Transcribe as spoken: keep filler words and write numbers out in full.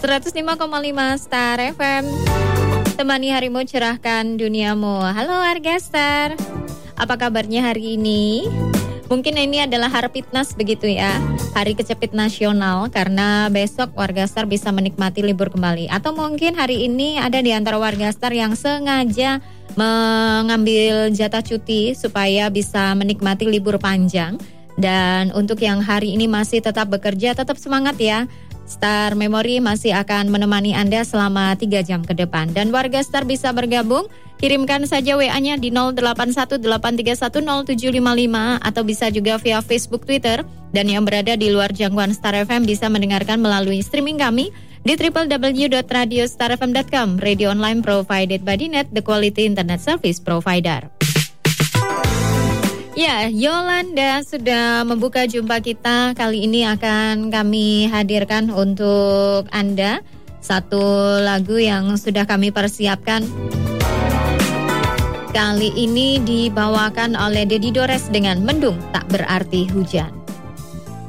seratus lima koma lima Star F M. Temani harimu, cerahkan duniamu. Halo warga Star, apa kabarnya hari ini? Mungkin ini adalah Harpitnas begitu ya, Hari Kecepit Nasional, karena besok warga Star bisa menikmati libur kembali. Atau mungkin hari ini ada di antara warga Star yang sengaja mengambil jatah cuti supaya bisa menikmati libur panjang. Dan untuk yang hari ini masih tetap bekerja, tetap semangat ya. Star Memory masih akan menemani Anda selama tiga jam ke depan. Dan warga Star bisa bergabung, kirimkan saja W A-nya di nol delapan satu delapan tiga satu nol tujuh lima lima atau bisa juga via Facebook, Twitter. Dan yang berada di luar jangkauan Star F M bisa mendengarkan melalui streaming kami di w w w dot radio star f m dot com, radio online provided by Dinet, the quality internet service provider. Ya, Yolanda sudah membuka jumpa kita. Kali ini akan kami hadirkan untuk Anda satu lagu yang sudah kami persiapkan. Kali ini dibawakan oleh Dedi Dores dengan Mendung Tak Berarti Hujan.